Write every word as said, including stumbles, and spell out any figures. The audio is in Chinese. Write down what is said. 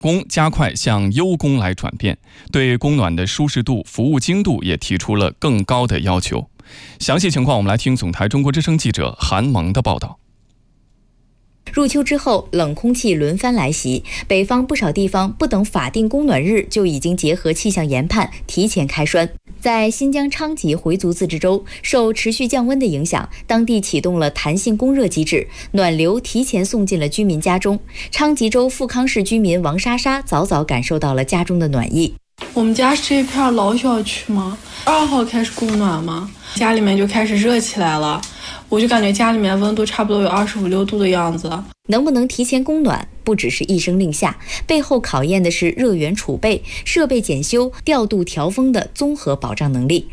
工加快向优工来转变，对供暖的舒适度、服务精度也提出了更高的要求。详细情况，我们来听总台中国之声记者韩萌的报道。 入秋之后，冷空气轮番来袭，北方不少地方不等法定供暖日就已经结合气象研判提前开栓。在新疆昌吉回族自治州，受持续降温的影响，当地启动了弹性供热机制，暖流提前送进了居民家中。昌吉州富康市居民王莎莎早早感受到了家中的暖意。 我们家是一片老小区嘛，二号开始供暖嘛，家里面就开始热起来了，我就感觉家里面温度差不多有二十五六度的样子。 能不能提前供暖，不只是一声令下，背后考验的是热源储备、设备检修、调度调峰的综合保障能力。